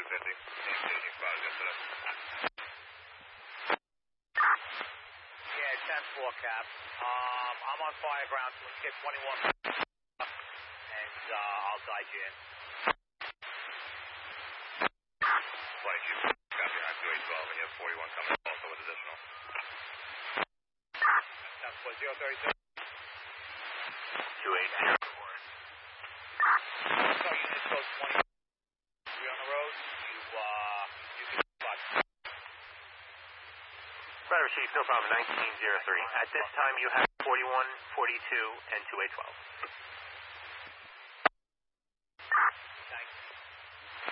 Yeah, 10-4, Cap. I'm on fire ground, so kid 21, and I'll guide you in. 22, copy, I'm 212, and you have 41 coming also with additional. 10-4, 037. 280. So units go 20. You're on the road. You can spot. Radar Chief, no problem, 1903. At this time, you have 41, 42, and 2812.